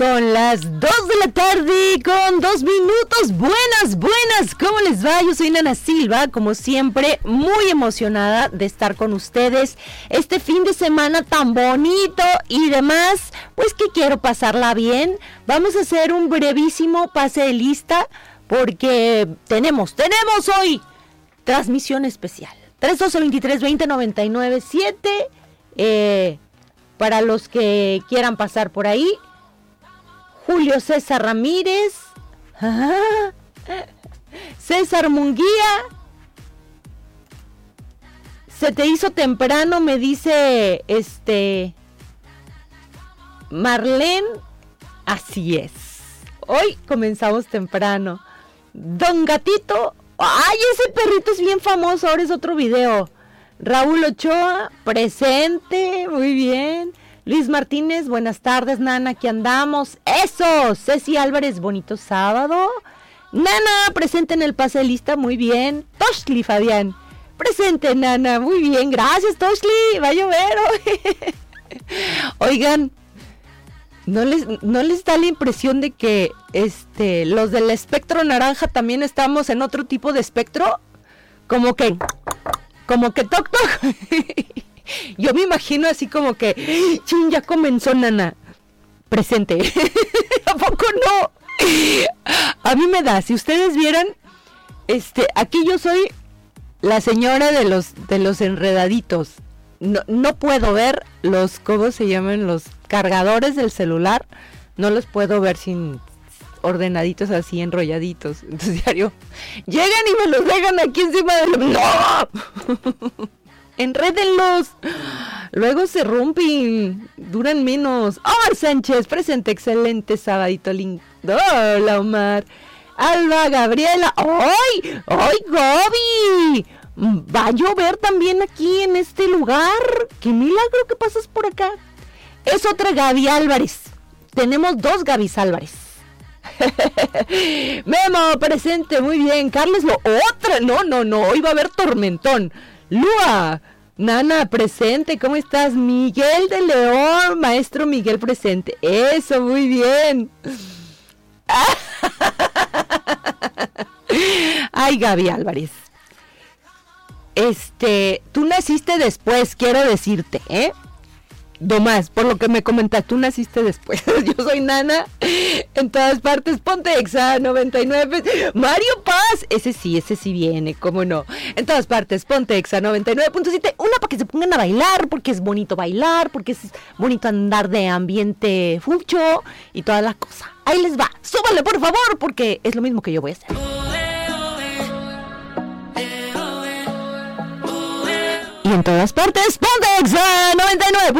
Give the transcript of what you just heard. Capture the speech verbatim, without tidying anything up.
Son las dos de la tarde con dos minutos. Buenas, buenas, ¿cómo les va? Yo soy Nana Silva, como siempre, muy emocionada de estar con ustedes este fin de semana tan bonito y demás. Pues que quiero pasarla bien. Vamos a hacer un brevísimo pase de lista porque tenemos, tenemos hoy transmisión especial. tres doce veintitrés veinte noventa y nueve siete eh, para los que quieran pasar por ahí. Julio César Ramírez, ah, César Munguía, se te hizo temprano, me dice este Marlene, así es, hoy comenzamos temprano. Don Gatito, ay, ese perrito es bien famoso, ahora es otro video. Raúl Ochoa, presente, muy bien. Luis Martínez, buenas tardes, Nana, aquí andamos. ¡Eso! Ceci Álvarez, bonito sábado. Nana, presente en el pase de lista, muy bien. Toshli Fabián, presente, Nana, muy bien. Gracias, Toshli, va a llover hoy. Oigan, ¿no les, ¿no les da la impresión de que este, los del espectro naranja también estamos en otro tipo de espectro? Como que, como que toc toc. Yo me imagino así como que, chin, ya comenzó, Nana, presente. ¿A poco no? A mí me da, si ustedes vieran, este, aquí yo soy la señora de los, de los enredaditos. No, no puedo ver los, ¿cómo se llaman? Los cargadores del celular. No los puedo ver sin ordenaditos así, enrolladitos. Entonces diario, llegan y me los dejan aquí encima del... ¡No! Enrédenlos, luego se rompen, duran menos. Omar Sánchez, presente, excelente sabadito lindo. Hola, Omar. Alba Gabriela, ¡ay! ¡Ay, Gaby! Va a llover también aquí en este lugar. ¡Qué milagro que pasas por acá! Es otra Gaby Álvarez. Tenemos dos Gabys Álvarez. Memo, presente, muy bien. Carlos, lo otra. No, no, no, hoy va a haber tormentón. Lua, Nana, presente, ¿cómo estás? Miguel de León, maestro Miguel, presente. Eso, muy bien. Ay, Gaby Álvarez. Este, tú naciste después, quiero decirte, ¿eh? Tomás, por lo que me comentas, tú naciste después. Yo soy Nana, en todas partes, ponte Exa noventa y nueve. Mario Paz, ese sí, ese sí viene, cómo no. En todas partes, ponte Exa noventa y nueve punto siete. Una para que se pongan a bailar, porque es bonito bailar, porque es bonito andar de ambiente fucho y toda la cosa. Ahí les va, súbanle por favor, porque es lo mismo que yo voy a hacer. Y en todas partes, ponte Exa noventa y nueve.